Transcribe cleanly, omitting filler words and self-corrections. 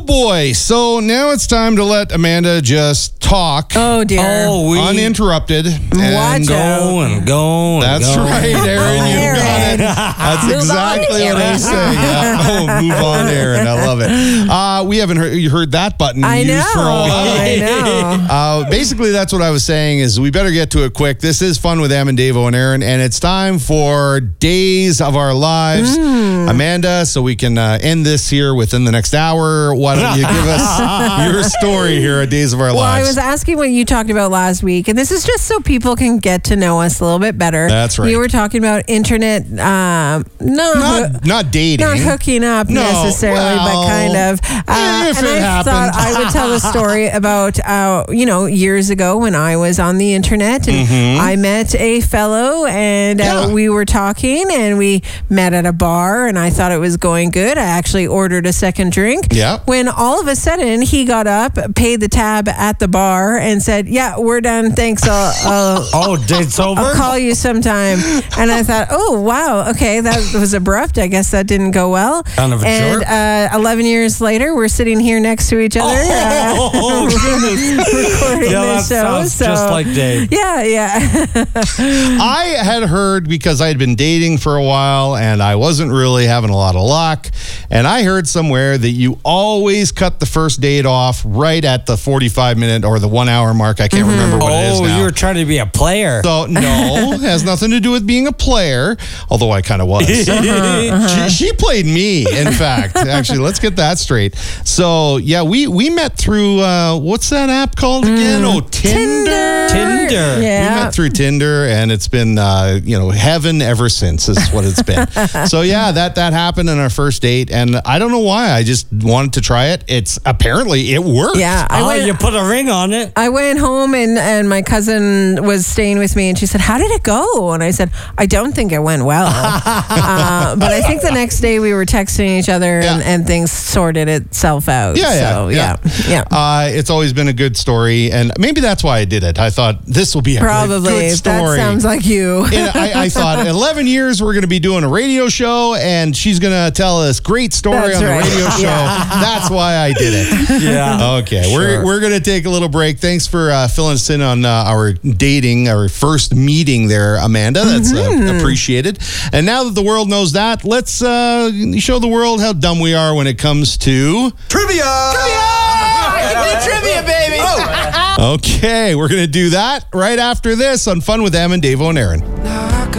boy. So now it's time to let Amanda just talk. Oh, dear. Uninterrupted. Watch out. Go. That's right, Aaron. You got it. That's exactly what I say. Yeah. Move on, Aaron. I love it. We haven't heard that button used for a while. I know. Basically, that's what I was saying is we better get to it quick. This is Fun with Em and Davo and Aaron, and it's time for Days of Our Lives. Amanda, so we can end this here within the next hour. Why don't you give us your story here at Days of Our Well, Lives? I was asking what you talked about last week, and this is just so people can get to know us a little bit better. That's right. You were talking about internet, not dating. not hooking up necessarily, but kind of. if and it I happened. thought I would tell a story about, years ago when I was on the internet, and I met a fellow, and we were talking, and we met at a bar, and I thought it was going good. I actually ordered a second drink. Yeah. When all of a sudden he got up, paid the tab at the bar, and said, "Yeah, we're done. Thanks. Date's over? I'll call you sometime." And I thought, oh, wow. Okay, that was abrupt. I guess that didn't go well. Kind of a and jerk. 11 years later, we're sitting here next to each other recording this show. Sounds just like Dave. Yeah. I had heard, because I had been dating for a while and I wasn't really having a lot of luck, and I heard somewhere that you always cut the first date off right at the 45-minute or the 1 hour mark. I can't remember what it is now. You were trying to be a player. So, no, it has nothing to do with being a player, although I kind of was. She played me, in fact. Actually, let's get that straight. So, yeah, we met through, what's that app called again? Tinder. Tinder. Yeah. We met through Tinder, and it's been, heaven ever since is what it's been. So, yeah, that happened in our first date, and I don't know why. I just wanted to try it. Apparently, it worked. Yeah. You put a ring on it. I went home, and my cousin was staying with me, and she said, "How did it go?" And I said, "I don't think it went well." But I think the next day we were texting each other, and things sorted itself out. Yeah. It's always been a good story, and maybe that's why I did it. I thought this will be a good story. That sounds like you. And I thought 11 years we're going to be doing a radio show, and she's going to tell us great story on the radio show. That's why I did it. Yeah. Okay, we're going to take a little break. Thanks for filling us in on our dating, our first meeting there, Amanda. That's appreciated. And now that the world knows that, let's show the world how dumb we are when it comes to Trivia, baby. Okay, we're going to do that right after this on Fun with Em and Davo and Aaron.